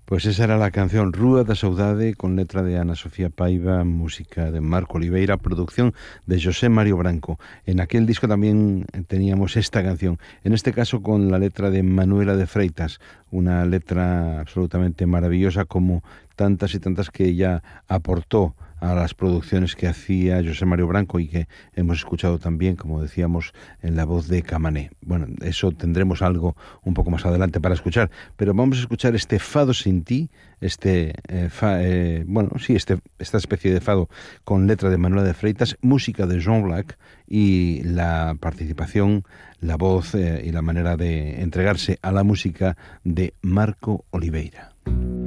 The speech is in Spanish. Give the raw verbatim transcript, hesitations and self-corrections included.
Pois esa era a canción Rúa da Saudade, con letra de Ana Sofía Paiva, música de Marco Oliveira, producción de José Mario Branco. En aquel disco también teníamos esta canción, en este caso con la letra de Manuela de Freitas, una letra absolutamente maravillosa, como tantas y tantas que ella aportó a las producciones que hacía José Mario Branco y que hemos escuchado también, como decíamos, en la voz de Camané. Bueno, eso tendremos algo un poco más adelante para escuchar, pero vamos a escuchar este Fado sin ti, este, eh, fa, eh, bueno, sí, este, esta especie de fado con letra de Manuela de Freitas, música de Jean Black y la participación, la voz eh, y la manera de entregarse a la música de Marco Oliveira.